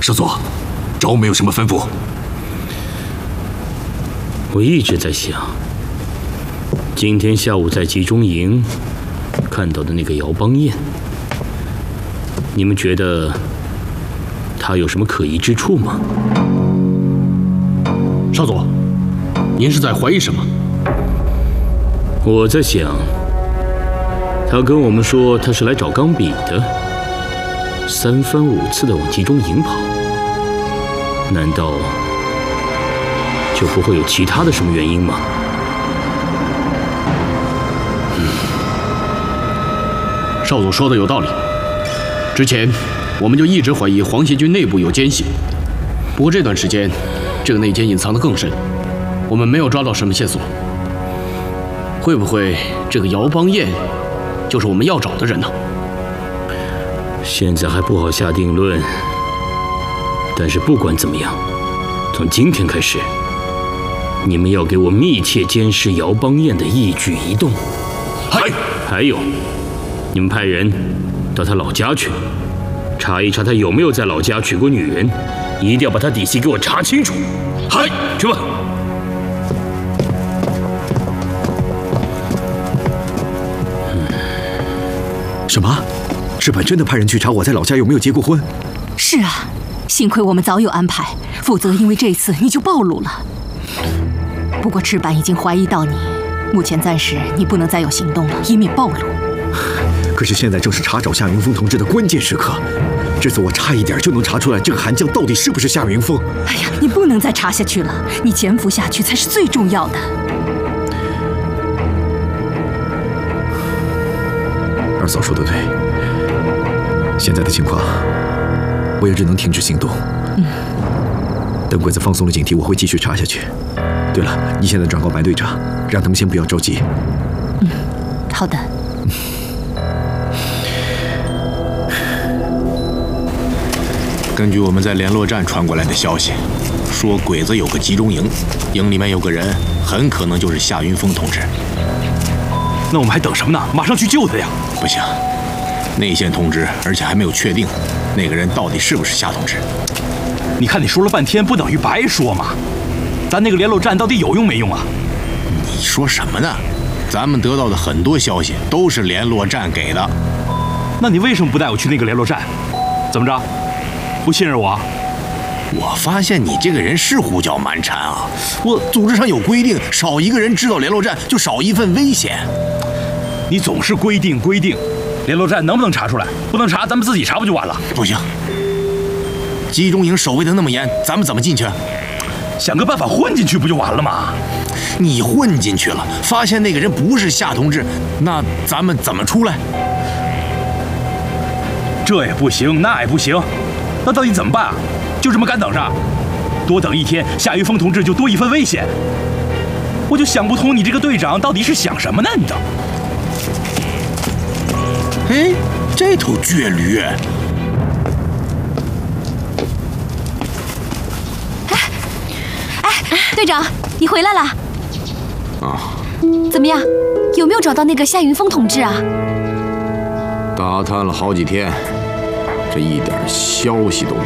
少佐，昭没有什么吩咐。 我一直在想，今天下午在集中营看到的那个姚邦彦，你们觉得他有什么可疑之处吗？ 少佐，您是在怀疑什么？ 我在想，他跟我们说他是来找钢笔的，3番5次的往集中营跑，难道就不会有其他的什么原因吗？ 少佐说的有道理。之前我们就一直怀疑皇协军内部有奸细，不过这段时间这个内奸隐藏得更深，我们没有抓到什么线索。会不会这个姚邦彦就是我们要找的人呢？ 现在还不好下定论，但是不管怎么样，从今天开始，你们要给我密切监视姚邦彦的一举一动。 嗨， 还有，你们派人到他老家去，查一查他有没有在老家娶过女人，一定要把他底细给我查清楚。 嗨， 去吧。 什么？日本真的派人去查我在老家有没有结过婚？ 是啊，幸亏我们早有安排，否则因为这次你就暴露了。不过赤坂已经怀疑到你，目前暂时你不能再有行动了，以免暴露。 可是现在正是查找夏云峰同志的关键时刻，这次我差一点就能查出来这个韩江到底是不是夏云峰。 哎呀，你不能再查下去了，你潜伏下去才是最重要的。 二嫂说的对，现在的情况，我也只能停止行动。等鬼子放松了警惕，我会继续查下去。对了，你现在转告白队长，让他们先不要着急。 好的。 根据我们在联络站传过来的消息，说鬼子有个集中营，营里面有个人，很可能就是夏云峰同志。 那我们还等什么呢？马上去救他呀！ 不行，内线通知，而且还没有确定那个人到底是不是夏同志。 你看你说了半天，不等于白说吗？咱那个联络站到底有用没用啊？ 你说什么呢？咱们得到的很多消息都是联络站给的。 那你为什么不带我去那个联络站？怎么着？不信任我？ 我发现你这个人是胡搅蛮缠啊！我组织上有规定，少一个人知道联络站，就少一份危险。 你总是规定，联络站能不能查出来？不能查，咱们自己查不就完了？ 不行，集中营守卫的那么严，咱们怎么进去？ 想个办法混进去不就完了吗？ 你混进去了，发现那个人不是夏同志，那咱们怎么出来？ 这也不行，那也不行，那到底怎么办啊？就这么干等着？多等一天，夏云峰同志就多一分危险。我就想不通，你这个队长到底是想什么呢？你的。 哎，这头倔驴！ 队长，你回来了。 啊， 怎么样？有没有找到那个夏云峰同志啊？ 打探了好几天，这一点消息都没有。